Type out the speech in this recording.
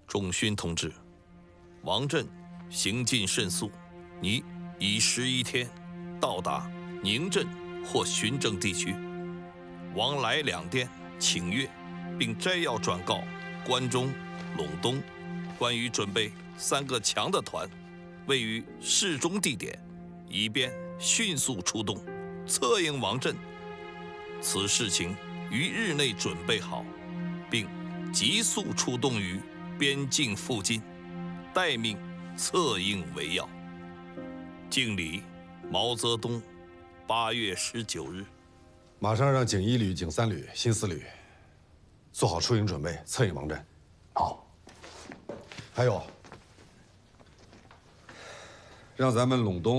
仲勋同志，王震行进甚速，你以11天到达宁镇或循正地区，往来两店请阅，并摘要转告关中、陇东，关于准备3个强的团，位于适中地点，以便迅速出动，策应王震。此事情于日内准备好，并急速出动于边境附近，待命策应为要。敬礼，毛泽东。8月19日。 马上让警1旅、警3旅、新4旅做好出营准备，策应王震。 好。 还有，让咱们陇东